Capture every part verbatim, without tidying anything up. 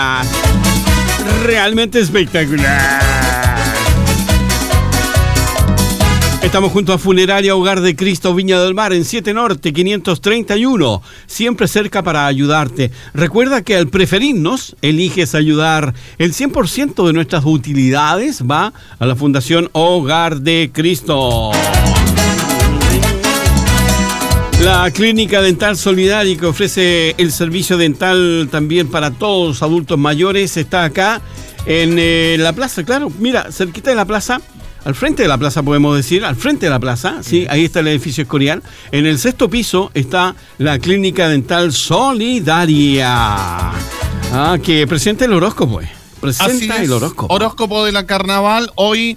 Realmente espectacular. Estamos junto a Funeraria Hogar de Cristo Viña del Mar en siete Norte quinientos treinta y uno, siempre cerca para ayudarte. Recuerda que al preferirnos, eliges ayudar. El cien por ciento de nuestras utilidades va a la Fundación Hogar de Cristo. La Clínica Dental Solidaria, que ofrece el servicio dental también para todos los adultos mayores, está acá en eh, la plaza, claro, mira, cerquita de la plaza. Al frente de la plaza, podemos decir, al frente de la plaza, sí, ahí está el edificio Escorial. En el sexto piso está la Clínica Dental Solidaria. Ah, que presenta el horóscopo, eh. Presenta el horóscopo. Horóscopo de la Carnaval, hoy,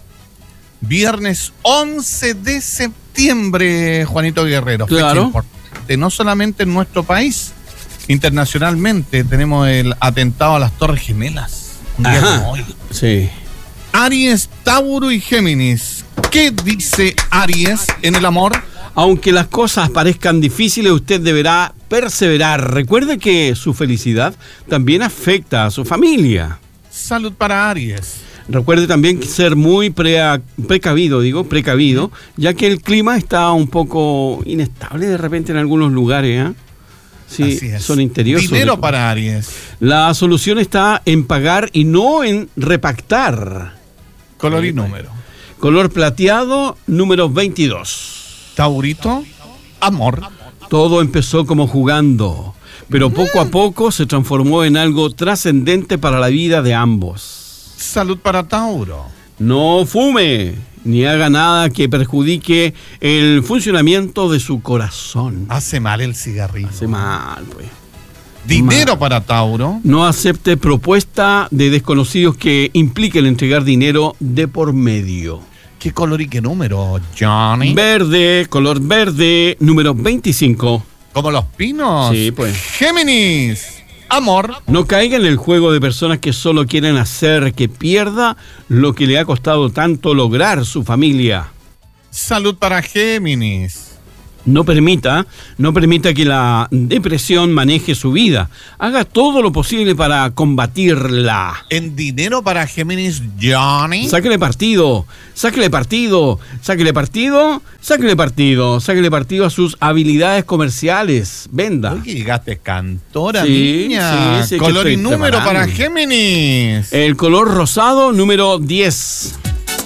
viernes once de septiembre, Juanito Guerrero. Claro. Fecha importante, no solamente en nuestro país, internacionalmente, tenemos el atentado a las Torres Gemelas. Un día Ajá, como hoy. sí. Aries, Tauro y Géminis. ¿Qué dice Aries en el amor? Aunque las cosas parezcan difíciles, usted deberá perseverar. Recuerde que su felicidad también afecta a su familia. Salud para Aries. Recuerde también ser muy pre- precavido, digo, precavido, ya que el clima está un poco inestable de repente en algunos lugares, ¿eh? Sí, Así es. son interiores. Dinero para Aries. La solución está en pagar y no en repactar. Color y número. Color plateado, número veintidós. Taurito, amor. Todo empezó como jugando, pero poco a poco se transformó en algo trascendente para la vida de ambos. Salud para Tauro. No fume, ni haga nada que perjudique el funcionamiento de su corazón. Hace mal el cigarrillo. Hace mal, pues. Dinero mal. para Tauro. No acepte propuesta de desconocidos que impliquen entregar dinero de por medio. ¿Qué color y qué número, Johnny? Verde, color verde, número veinticinco. Como los pinos. Sí, pues. Géminis, amor. No caiga en el juego de personas que solo quieren hacer que pierda lo que le ha costado tanto lograr su familia. Salud para Géminis. No permita, no permita que la depresión maneje su vida. Haga todo lo posible para combatirla. En dinero para Géminis, Johnny. Sáquele partido, sáquele partido, sáquele partido, sáquele partido, sáquele partido a sus habilidades comerciales. Venda. Oye, llegaste cantora, Sí, niña. sí, sí, que Color y estoy número preparando. para Géminis. El color rosado, número diez.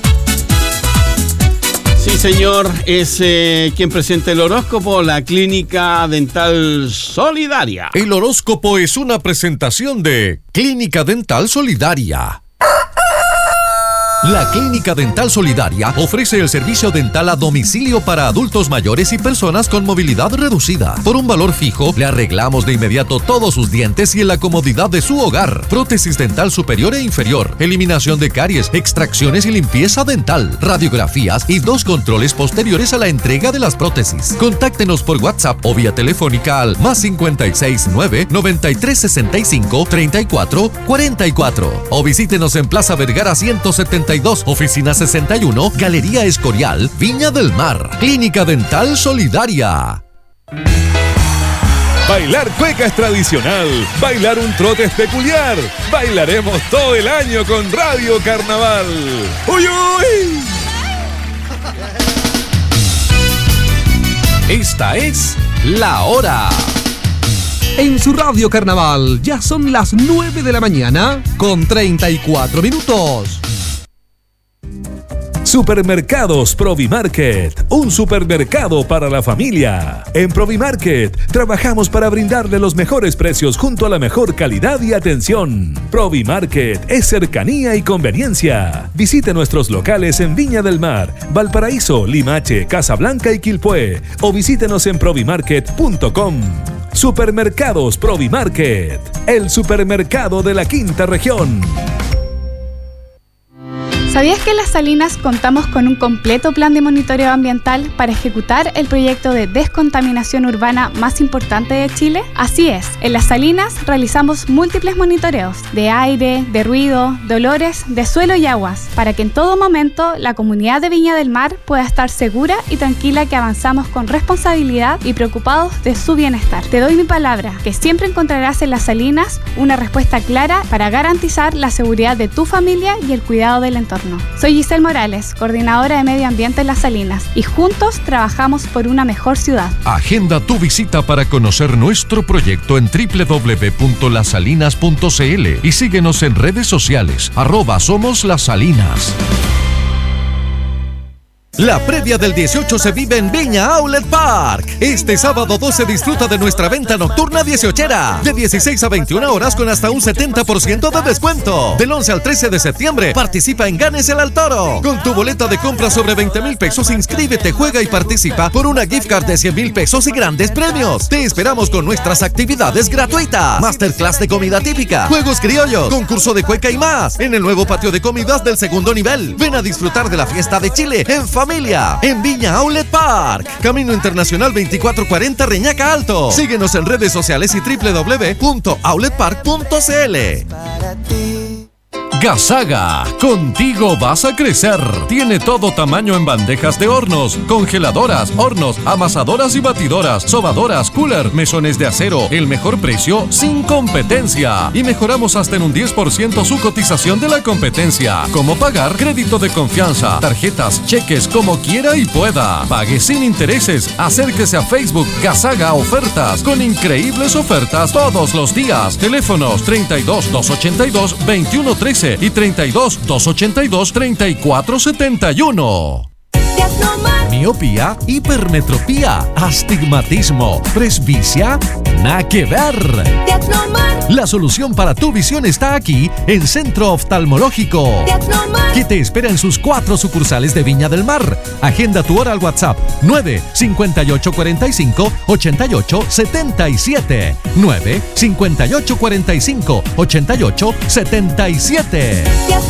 Sí, señor, es eh, quien presenta el horóscopo, la Clínica Dental Solidaria. El horóscopo es una presentación de Clínica Dental Solidaria. La Clínica Dental Solidaria ofrece el servicio dental a domicilio para adultos mayores y personas con movilidad reducida. Por un valor fijo, le arreglamos de inmediato todos sus dientes y en la comodidad de su hogar. Prótesis dental superior e inferior, eliminación de caries, extracciones y limpieza dental, radiografías y dos controles posteriores a la entrega de las prótesis. Contáctenos por WhatsApp o vía telefónica al más cincuenta y seis nueve, noventa y tres sesenta y cinco, treinta y cuatro cuarenta y cuatro o visítenos en Plaza Vergara ciento setenta y dos, Oficina sesenta y uno, Galería Escorial, Viña del Mar. Clínica Dental Solidaria. Bailar cueca es tradicional, bailar un trote es peculiar. Bailaremos todo el año con Radio Carnaval. ¡Uy, uy! Esta es La Hora. En su Radio Carnaval ya son las nueve de la mañana con treinta y cuatro minutos. Supermercados Provimarket, un supermercado para la familia. En Provimarket trabajamos para brindarle los mejores precios junto a la mejor calidad y atención. Provimarket es cercanía y conveniencia. Visite nuestros locales en Viña del Mar, Valparaíso, Limache, Casablanca y Quilpué o visítenos en provimarket punto com. Supermercados Provimarket, el supermercado de la quinta región. ¿Sabías que en Las Salinas contamos con un completo plan de monitoreo ambiental para ejecutar el proyecto de descontaminación urbana más importante de Chile? Así es, en Las Salinas realizamos múltiples monitoreos de aire, de ruido, de olores, de suelo y aguas, para que en todo momento la comunidad de Viña del Mar pueda estar segura y tranquila que avanzamos con responsabilidad y preocupados de su bienestar. Te doy mi palabra, que siempre encontrarás en Las Salinas una respuesta clara para garantizar la seguridad de tu familia y el cuidado del entorno. Soy Giselle Morales, coordinadora de Medio Ambiente en Las Salinas, y juntos trabajamos por una mejor ciudad. Agenda tu visita para conocer nuestro proyecto en doble u doble u doble u punto las salinas punto c l y síguenos en redes sociales, arroba Somos Las Salinas. La previa del dieciocho se vive en Viña Outlet Park. Este sábado doce disfruta de nuestra venta nocturna dieciochera, de dieciséis a veintiuna horas con hasta un setenta por ciento de descuento. Del once al trece de septiembre participa en Ganes el al Toro. Con tu boleta de compra sobre veinte mil pesos, inscríbete, juega y participa por una gift card de cien mil pesos y grandes premios. Te esperamos con nuestras actividades gratuitas: masterclass de comida típica, juegos criollos, concurso de cueca y más, en el nuevo patio de comidas del segundo nivel. Ven a disfrutar de la fiesta de Chile en familia. En Viña Outlet Park, Camino Internacional veinticuatro cuarenta Reñaca Alto. Síguenos en redes sociales y doble u doble u doble u punto outlet park punto c l. Gasaga, contigo vas a crecer. Tiene todo tamaño en bandejas de hornos, congeladoras, hornos, amasadoras y batidoras, sobadoras, cooler, mesones de acero. El mejor precio sin competencia. Y mejoramos hasta en un diez por ciento su cotización de la competencia. ¿Cómo pagar? Crédito de confianza, tarjetas, cheques, como quiera y pueda. Pague sin intereses. Acérquese a Facebook Gasaga Ofertas, con increíbles ofertas todos los días. Teléfonos treinta y dos, doscientos ochenta y dos, veintiuno trece y treinta y dos, doscientos ochenta y dos, treinta y cuatro setenta y uno. Miopía, hipermetropía, astigmatismo, presbicia, nada que ver. La solución para tu visión está aquí en Centro Oftalmológico, que te espera en sus cuatro sucursales de Viña del Mar. Agenda tu hora al WhatsApp nueve cincuenta y ocho cuarenta y cinco, ochenta y ocho setenta y siete. nueve cincuenta y ocho cuarenta y cinco, ochenta y ocho setenta y siete.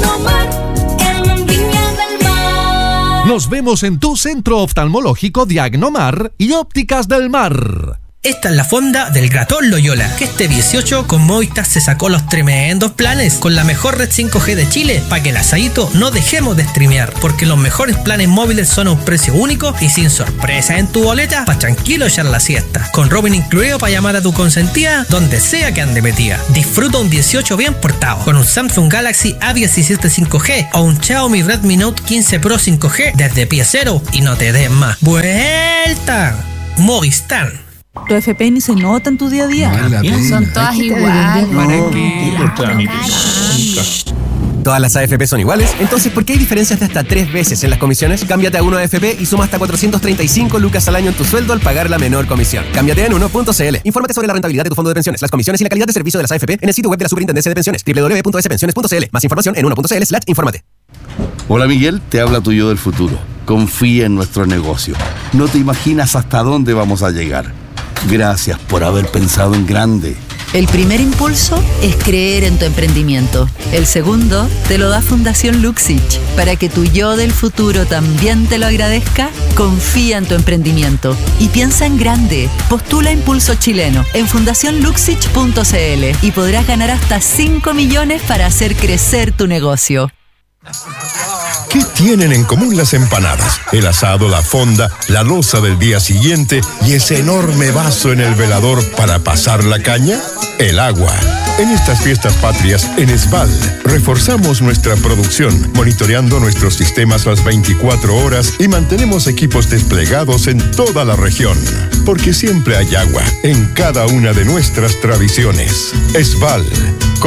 Nos vemos en tu centro oftalmológico Diagnomar y Ópticas del Mar. Esta es la fonda del Gratón Loyola, que este dieciocho con Movistar se sacó los tremendos planes con la mejor red cinco G de Chile, para que el asadito no dejemos de streamear, porque los mejores planes móviles son a un precio único y sin sorpresa en tu boleta, para tranquilo echar la siesta, con roaming incluido para llamar a tu consentida donde sea que ande metida. Disfruta un dieciocho bien portado con un Samsung Galaxy A diecisiete cinco G o un Xiaomi Redmi Note quince Pro cinco G desde pie cero y no te des más vuelta. Movistar. Tu F P ni se nota en tu día a día. Son todas iguales. ¿Para qué los trámites? ¿Todas las A F P son iguales? Entonces, ¿por qué hay diferencias de hasta tres veces en las comisiones? Cámbiate a uno A F P y suma hasta cuatrocientos treinta y cinco lucas al año en tu sueldo al pagar la menor comisión. Cámbiate en uno punto c l. Infórmate sobre la rentabilidad de tu fondo de pensiones, las comisiones y la calidad de servicio de las A F P en el sitio web de la Superintendencia de Pensiones, doble u doble u doble u punto s pensiones punto c l. Más información en uno punto c l slash infórmate. Hola Miguel, te habla tu yo del futuro. Confía en nuestro negocio. No te imaginas hasta dónde vamos a llegar. Gracias por haber pensado en grande. El primer impulso es creer en tu emprendimiento. El segundo te lo da Fundación Luxich. Para que tu yo del futuro también te lo agradezca, confía en tu emprendimiento y piensa en grande. Postula Impulso Chileno en fundación luxich punto c l y podrás ganar hasta cinco millones para hacer crecer tu negocio. ¿Qué tienen en común las empanadas? El asado, la fonda, la loza del día siguiente y ese enorme vaso en el velador para pasar la caña. El agua. En estas fiestas patrias, en Esval, reforzamos nuestra producción, monitoreando nuestros sistemas las veinticuatro horas y mantenemos equipos desplegados en toda la región. Porque siempre hay agua en cada una de nuestras tradiciones. Esval.